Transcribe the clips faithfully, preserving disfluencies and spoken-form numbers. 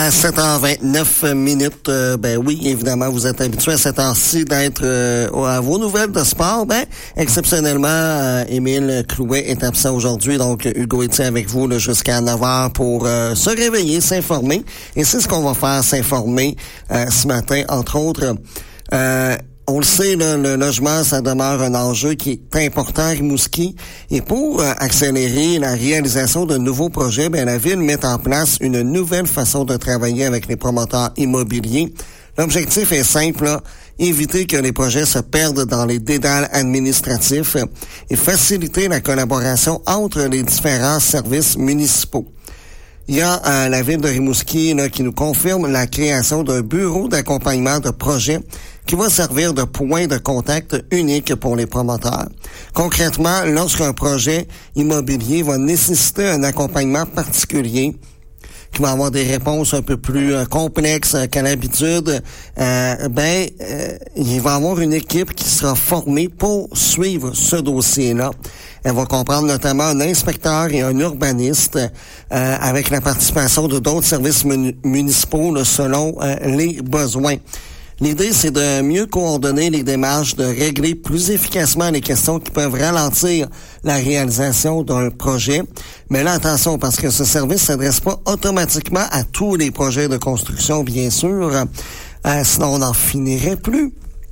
À sept heures vingt-neuf minutes, euh, ben oui, évidemment, vous êtes habitués à cette heure-ci d'être euh, à vos nouvelles de sport. Ben, exceptionnellement, euh, Émile Clouet est absent aujourd'hui, donc Hugo est avec vous là, jusqu'à neuf heures pour euh, se réveiller, s'informer. Et c'est ce qu'on va faire, s'informer euh, ce matin, entre autres. Euh, On le sait, là, le logement, ça demeure un enjeu qui est important à Rimouski. Et pour euh, accélérer la réalisation de nouveaux projets, ben, la Ville met en place une nouvelle façon de travailler avec les promoteurs immobiliers. L'objectif est simple, là, éviter que les projets se perdent dans les dédales administratifs et faciliter la collaboration entre les différents services municipaux. Il y a euh, la Ville de Rimouski là, qui nous confirme la création d'un bureau d'accompagnement de projets qui va servir de point de contact unique pour les promoteurs. Concrètement, lorsqu'un projet immobilier va nécessiter un accompagnement particulier, qui va avoir des réponses un peu plus euh, complexes qu'à l'habitude, euh, ben, euh, il va y avoir une équipe qui sera formée pour suivre ce dossier-là. Elle va comprendre notamment un inspecteur et un urbaniste euh, avec la participation de d'autres services mun- municipaux là, selon euh, les besoins. L'idée, c'est de mieux coordonner les démarches, de régler plus efficacement les questions qui peuvent ralentir la réalisation d'un projet. Mais là, attention, parce que ce service ne s'adresse pas automatiquement à tous les projets de construction, bien sûr. Euh, sinon, on n'en finirait plus.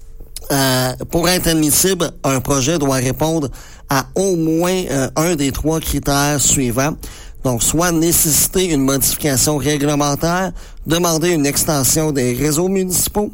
Euh, pour être admissible, un projet doit répondre à au moins euh, un des trois critères suivants. Donc, soit nécessiter une modification réglementaire, demander une extension des réseaux municipaux,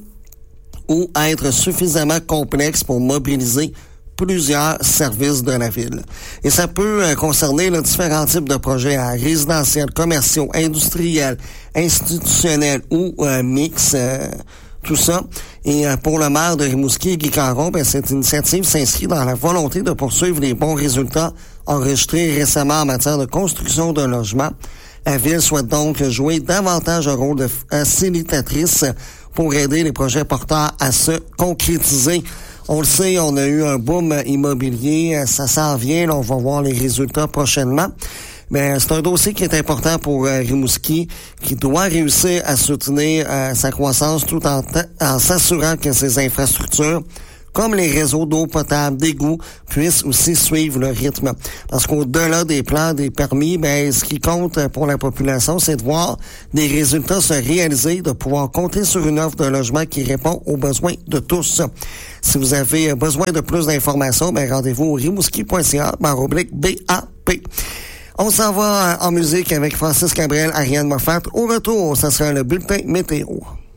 ou être suffisamment complexe pour mobiliser plusieurs services de la ville. Et ça peut euh, concerner là, différents types de projets à résidentiels, commerciaux, industriels, institutionnels ou euh, mix, euh, tout ça. Et euh, pour le maire de Rimouski, Guy Caron, ben, cette initiative s'inscrit dans la volonté de poursuivre les bons résultats enregistrés récemment en matière de construction de logements. La ville souhaite donc jouer davantage un rôle de facilitatrice pour aider les projets porteurs à se concrétiser. On le sait, on a eu un boom immobilier, ça s'en vient, là, on va voir les résultats prochainement. Mais c'est un dossier qui est important pour euh, Rimouski, qui doit réussir à soutenir euh, sa croissance tout en, en s'assurant que ses infrastructures, comme les réseaux d'eau potable, d'égouts, puissent aussi suivre le rythme. Parce qu'au-delà des plans, des permis, ben, ce qui compte pour la population, c'est de voir des résultats se réaliser, de pouvoir compter sur une offre de logement qui répond aux besoins de tous. Si vous avez besoin de plus d'informations, ben, rendez-vous au rimouski point c a barre oblique B A P. On s'en va en musique avec Francis Cabrel, Ariane Moffat. Au retour, ça sera le bulletin météo.